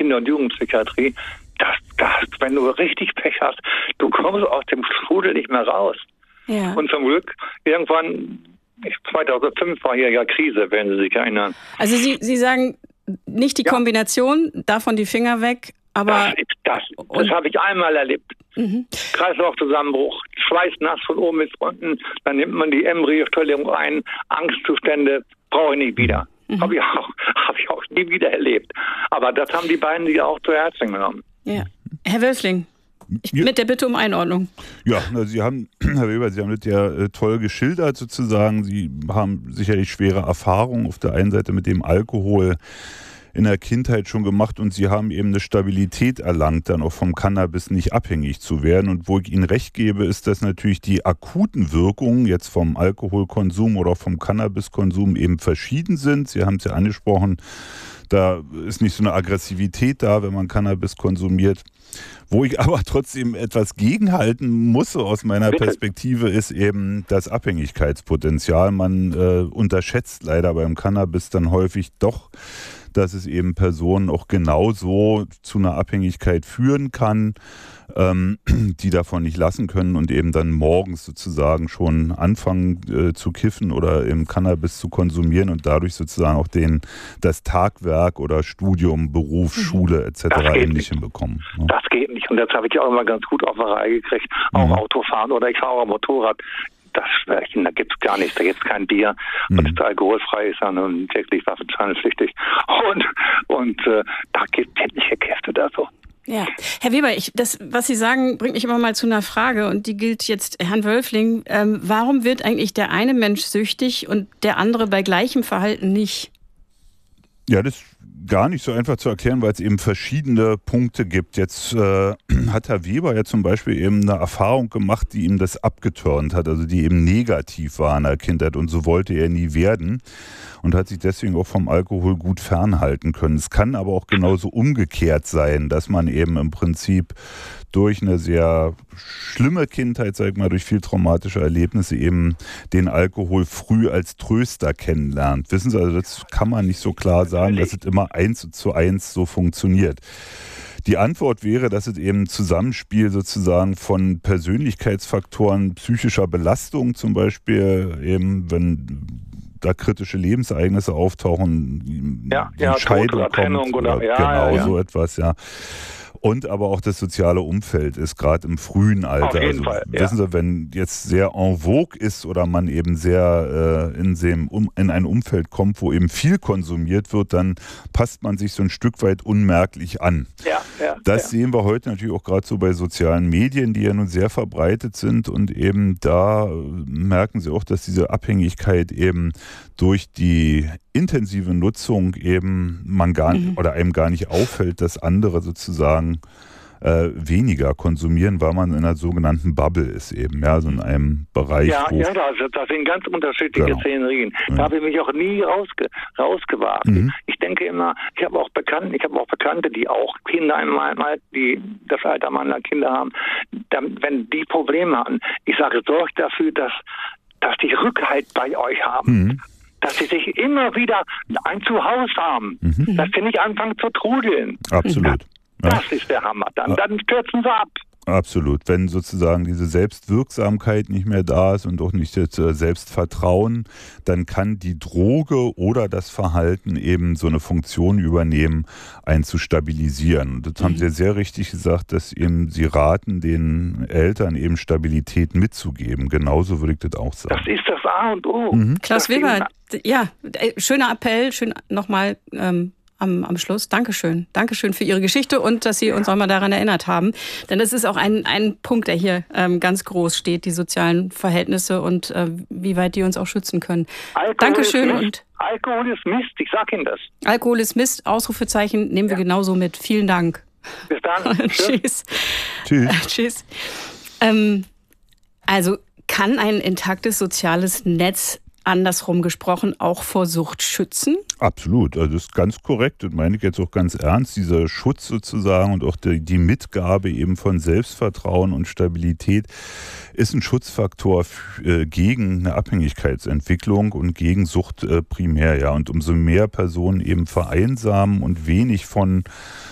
Kinder- und Jugendpsychiatrie, wenn du richtig Pech hast, du kommst aus dem Strudel nicht mehr raus. Ja. Und zum Glück, irgendwann, 2005 war hier ja Krise, wenn Sie sich erinnern. Also Sie sagen, nicht die Kombination, davon die Finger weg, aber... Das habe ich einmal erlebt. Kreislaufzusammenbruch, schweißnass von oben bis unten, dann nimmt man die Embryostellung ein, Angstzustände, brauche ich nicht wieder. Habe ich auch nie wieder erlebt. Aber das haben die beiden sich auch zu Herzen genommen. Ja. Herr Wölfling, mit der Bitte um Einordnung. Ja, also Herr Weber, Sie haben das ja toll geschildert sozusagen. Sie haben sicherlich schwere Erfahrungen auf der einen Seite mit dem Alkohol in der Kindheit schon gemacht und Sie haben eben eine Stabilität erlangt, dann auch vom Cannabis nicht abhängig zu werden. Und wo ich Ihnen recht gebe, ist, dass natürlich die akuten Wirkungen jetzt vom Alkoholkonsum oder vom Cannabiskonsum eben verschieden sind. Sie haben es ja angesprochen, da ist nicht so eine Aggressivität da, wenn man Cannabis konsumiert. Wo ich aber trotzdem etwas gegenhalten muss aus meiner Perspektive, ist eben das Abhängigkeitspotenzial. Man unterschätzt leider beim Cannabis dann häufig doch, dass es eben Personen auch genauso zu einer Abhängigkeit führen kann, die davon nicht lassen können und eben dann morgens sozusagen schon anfangen zu kiffen oder im Cannabis zu konsumieren und dadurch sozusagen auch das Tagwerk oder Studium, Beruf, Schule etc. eben nicht hinbekommen. Ne? Das geht nicht und das habe ich auch immer ganz gut auf die Reihe gekriegt. Auch Autofahren oder ich fahre Motorrad. Da gibt es gar nichts, da gibt es kein Bier, und es alkoholfrei ist und täglich waffenscheidpflichtig. Und da gibt es etliche Käfte da so. Ja, Herr Weber, das, was Sie sagen, bringt mich immer mal zu einer Frage und die gilt jetzt Herrn Wölfling. Warum wird eigentlich der eine Mensch süchtig und der andere bei gleichem Verhalten nicht? Ja, das ist gar nicht so einfach zu erklären, weil es eben verschiedene Punkte gibt. Jetzt hat Herr Weber ja zum Beispiel eben eine Erfahrung gemacht, die ihm das abgeturnt hat, also die eben negativ war in der Kindheit und so wollte er nie werden und hat sich deswegen auch vom Alkohol gut fernhalten können. Es kann aber auch genauso umgekehrt sein, dass man eben im Prinzip durch eine sehr schlimme Kindheit, sag ich mal, durch viel traumatische Erlebnisse eben den Alkohol früh als Tröster kennenlernt. Wissen Sie, also das kann man nicht so klar sagen, dass es immer 1:1 so funktioniert. Die Antwort wäre, dass es eben ein Zusammenspiel sozusagen von Persönlichkeitsfaktoren, psychischer Belastung zum Beispiel, eben wenn da kritische Lebensereignisse auftauchen, die Scheidung kommt, Trennung so etwas, ja. Und aber auch das soziale Umfeld ist gerade im frühen Alter. Auf jeden Fall, wissen Sie, wenn jetzt sehr en vogue ist oder man eben sehr in ein Umfeld kommt, wo eben viel konsumiert wird, dann passt man sich so ein Stück weit unmerklich an. Das sehen wir heute natürlich auch gerade so bei sozialen Medien, die ja nun sehr verbreitet sind und eben da merken Sie auch, dass diese Abhängigkeit eben durch die intensive Nutzung eben man oder einem gar nicht auffällt, dass andere sozusagen weniger konsumieren, weil man in einer sogenannten Bubble ist eben, ja, so in einem Bereich. Das sind ganz unterschiedliche Szenerien. Da habe ich mich auch nie rausgewagt. Ich denke immer, ich habe auch Bekannte, die auch Kinder die das Alter meiner Kinder haben, wenn die Probleme haben, ich sage, sorgt dafür, dass die Rückhalt bei euch haben. Dass sie sich immer wieder ein Zuhause haben, dass sie nicht anfangen zu trudeln. Absolut. Das ist der Hammer. Dann kürzen sie ab. Absolut. Wenn sozusagen diese Selbstwirksamkeit nicht mehr da ist und auch nicht das Selbstvertrauen, dann kann die Droge oder das Verhalten eben so eine Funktion übernehmen, einen zu stabilisieren. Und das haben Sie sehr richtig gesagt, dass eben Sie raten, den Eltern eben Stabilität mitzugeben. Genauso würde ich das auch sagen. Das ist das A und O. Klaus Weber, schöner Appell, schön nochmal am Schluss. Dankeschön. Dankeschön für Ihre Geschichte und dass Sie uns auch mal daran erinnert haben. Denn das ist auch ein Punkt, der hier ganz groß steht, die sozialen Verhältnisse und wie weit die uns auch schützen können. Dankeschön. Alkohol ist Mist, ich sag Ihnen das. Alkohol ist Mist, Ausrufezeichen, nehmen wir genauso mit. Vielen Dank. Bis dann. Tschüss. Tschüss. Also kann ein intaktes soziales Netz, andersrum gesprochen, auch vor Sucht schützen? Absolut, also das ist ganz korrekt, das meine ich jetzt auch ganz ernst, dieser Schutz sozusagen und auch die Mitgabe eben von Selbstvertrauen und Stabilität ist ein Schutzfaktor gegen eine Abhängigkeitsentwicklung und gegen Sucht primär, ja. Und umso mehr Personen eben vereinsamen und wenig von